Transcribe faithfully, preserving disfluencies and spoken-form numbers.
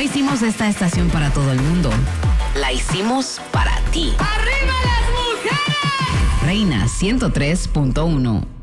hicimos esta estación para todo el mundo. La hicimos para ti. ¡Arriba las mujeres! Reina ciento tres punto uno.